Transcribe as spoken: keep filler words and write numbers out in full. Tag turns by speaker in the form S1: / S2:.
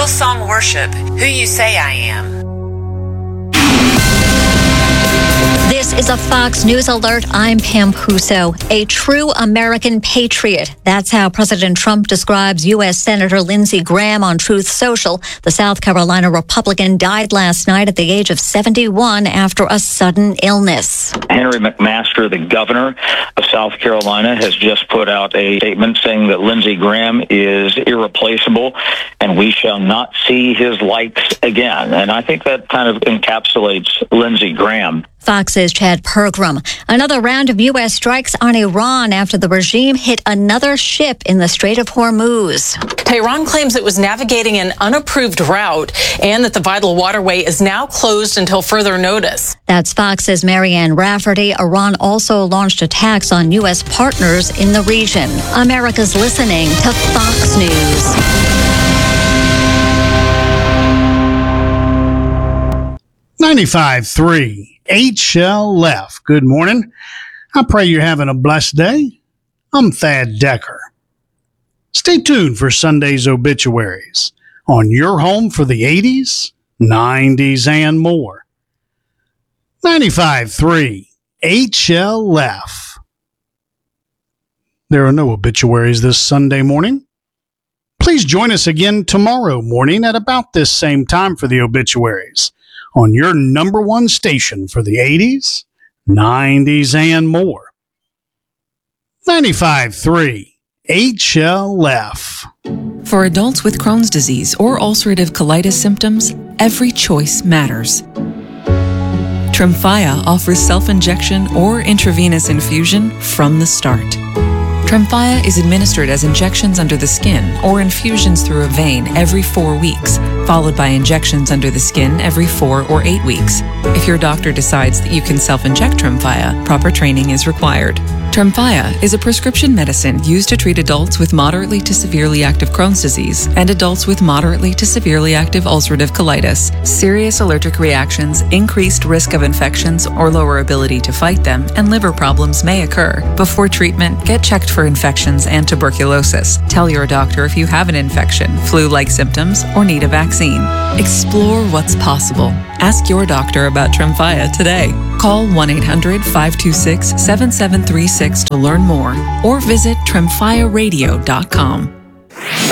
S1: Hillsong Worship, Who You Say I Am.
S2: This is a Fox News Alert. I'm Pam Puso. A true American patriot. That's how President Trump describes U S Senator Lindsey Graham on Truth Social. The South Carolina Republican died last night at the age of seventy-one after a sudden illness.
S3: Henry McMaster, the governor of South Carolina, has just put out a statement saying that Lindsey Graham is irreplaceable and we shall not see his likes again. And I think that kind of encapsulates Lindsey Graham.
S2: Fox's Chad Pergram. Another round of U S strikes on Iran after the regime hit another ship in the Strait of Hormuz.
S4: Tehran claims it was navigating an unapproved route and that the vital waterway is now closed until further notice.
S2: That's Fox's Marianne Rafferty. Iran also launched attacks on U S partners in the region. America's listening to Fox News.
S5: ninety-five three H L F. Good morning. I pray you're having a blessed day. I'm Thad Decker. Stay tuned for Sunday's obituaries on your home for the eighties, nineties, and more. ninety-five three H L F. There are no obituaries this Sunday morning. Please join us again tomorrow morning at about this same time for the obituaries on your number one station for the eighties, nineties, and more. ninety-five three H L F.
S6: For adults with Crohn's disease or ulcerative colitis symptoms, every choice matters. Tremfya offers self-injection or intravenous infusion from the start. Tremfya is administered as injections under the skin or infusions through a vein every four weeks, followed by injections under the skin every four or eight weeks. If your doctor decides that you can self-inject Tremfya, proper training is required. Tremfya is a prescription medicine used to treat adults with moderately to severely active Crohn's disease and adults with moderately to severely active ulcerative colitis. Serious allergic reactions, increased risk of infections or lower ability to fight them, and liver problems may occur. Before treatment, get checked for infections and tuberculosis. Tell your doctor if you have an infection, flu-like symptoms, or need a vaccine. Explore what's possible. Ask your doctor about Tremfya today. Call one eight hundred five two six seven seven three six to learn more or visit tremfya radio dot com.